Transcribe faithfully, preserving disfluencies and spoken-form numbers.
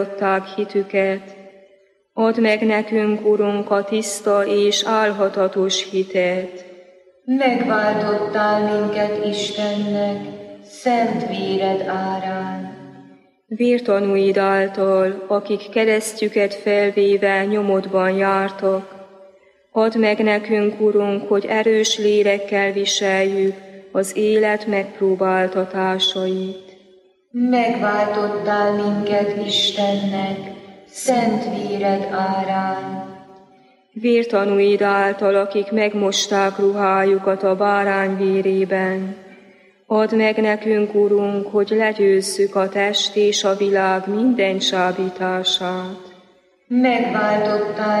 hitüket. Add meg nekünk, Urunk, a tiszta és álhatatos hitet. Megváltottál minket Istennek, szent véred árán. Vértanúid által, akik keresztjüket felvéve nyomodban jártak, add meg nekünk, Urunk, hogy erős lélekkel viseljük az élet megpróbáltatásait. Megváltottál minket Istennek, szent véred árán. Vértanúid által, akik megmosták ruhájukat a bárány vérében, add meg nekünk, Urunk, hogy legyőzzük a test és a világ minden csábítását. Megváltottál